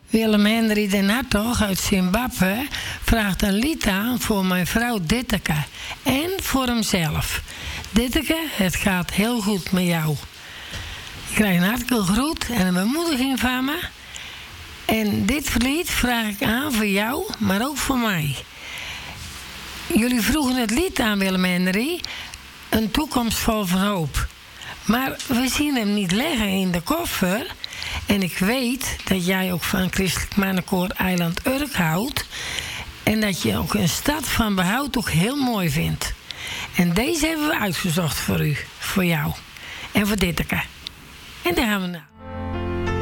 Willem-Henry den Hartog uit Zimbabwe vraagt een lied aan voor mijn vrouw Ditteke en voor hemzelf. Ditteke, het gaat heel goed met jou. Ik krijg een hartelijke groet en een bemoediging van me. En dit lied vraag ik aan voor jou, maar ook voor mij. Jullie vroegen het lied aan Willem-Henry, een toekomst vol hoop. Maar we zien hem niet liggen in de koffer. En ik weet dat jij ook van Christelijk Mannenkoor Eiland Urk houdt. En dat je ook een stad van behoud ook heel mooi vindt. En deze hebben we uitgezocht voor u, voor jou. En voor Ditteke. En daar gaan we naar.